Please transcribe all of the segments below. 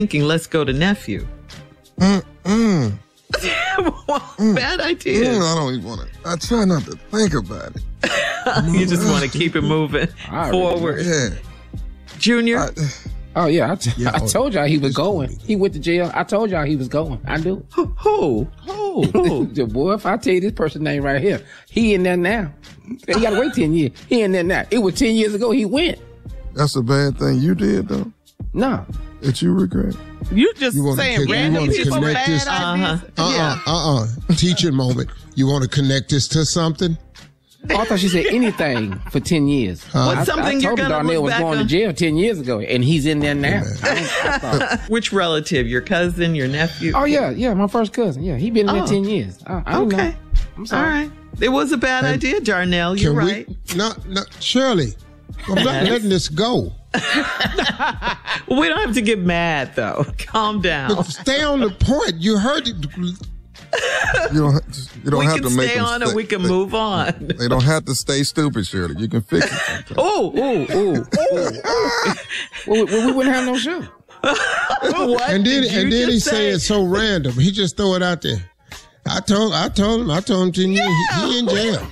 thinking, let's go to nephew. Bad idea. I don't even want to. I try not to think about it. You just want to keep it moving forward. Yeah. Junior? I told y'all he was going. He went to jail. I told y'all he was going. I do. Who? The boy, if I tell you this person's name right here, he in there now. He got to wait 10 years. He in there now. It was 10 years ago he went. That's a bad thing you did, though? No. That you regret? You just saying random people bad ideas? Teaching moment. You want to connect this to something? Oh, I thought she said anything for 10 years. What's something you're going to Darnell was going to jail 10 years ago, and he's in there now. Which relative? Your cousin, your nephew? Oh, yeah, my first cousin. Yeah, he been in there 10 years. I don't know. I'm sorry. All right. It was a bad idea, Darnell. You're right. No, Shirley, I'm not letting this go. Well, we don't have to get mad, though. Calm down. But stay on the point. You heard it. You don't have to make them stay on or we can move on. They don't have to stay stupid, Shirley. You can fix it. Well, we wouldn't have no show. What? And then he say it's so random. He just throw it out there. I told him 10 years. He in jail.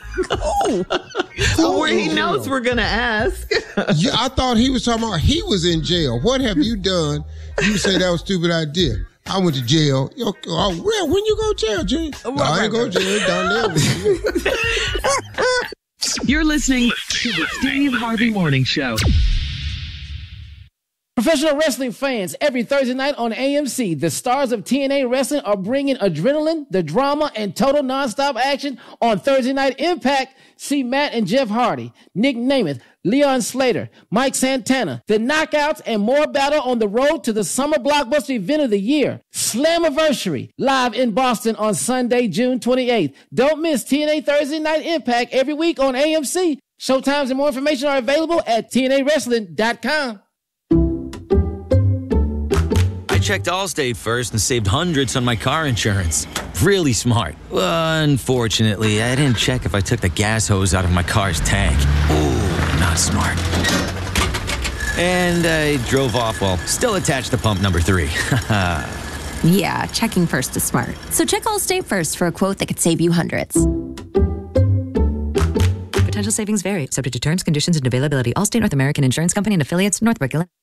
Where he knows we're gonna ask. I thought he was talking about he was in jail. What have you done? You say that was a stupid idea. I went to jail. When you go to jail, Jay? I ain't go to jail. Down there. You're listening to the Steve Harvey Morning Show. Professional wrestling fans, every Thursday night on AMC, the stars of TNA Wrestling are bringing adrenaline, the drama, and total nonstop action on Thursday Night Impact. See Matt and Jeff Hardy, Nick Namath, Leon Slater, Mike Santana, the Knockouts, and more battle on the road to the summer blockbuster event of the year, Slammiversary, live in Boston on Sunday, June 28th. Don't miss TNA Thursday Night Impact every week on AMC. Showtimes and more information are available at TNAWrestling.com. I checked Allstate first and saved hundreds on my car insurance. Really smart. Unfortunately, I didn't check if I took the gas hose out of my car's tank. Ooh, not smart. And I drove off while still attached to pump number 3. Yeah, checking first is smart. So check Allstate first for a quote that could save you hundreds. Potential savings vary, subject to terms, conditions, and availability. Allstate North American Insurance Company and affiliates, Northbrook, Illinois.